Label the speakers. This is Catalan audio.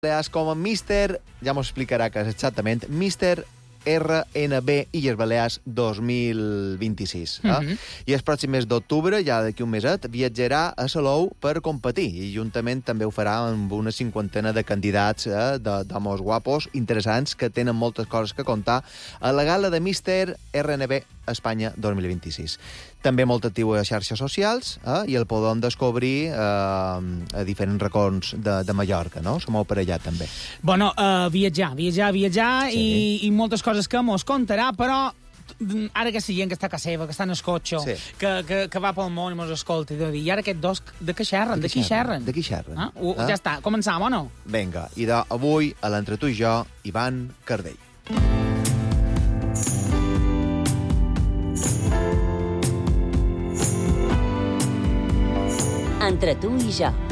Speaker 1: Balears com a Mister, ja m'ho explicarà que és exactament, Mister RNB Illes Balears 2026. I el pròxim mes d'octubre, ja d'aquí un meset, viatjarà a Salou per competir i juntament també ho farà amb una cinquantena de candidats d'homes guapos, interessants, que tenen moltes coses que contar a la gala de Mister RNB Espanya 2026. També molt actiu a xarxes socials i el podem descobrir a diferents racons de Mallorca, no? Som per allà, també.
Speaker 2: Bueno, viatjar sí. i moltes coses que mos contarà, però ara que gent que està a casa seva, que està en el cotxe, sí. que va pel món i mos escolta, i ara aquests dos, de què xerren? De qui xerren?
Speaker 1: De qui xerren?
Speaker 2: Ja està, començam, o no?
Speaker 1: Vinga, i avui, a l'Entre tu i jo, Ivan Cardell.
Speaker 3: Entre tu i jo.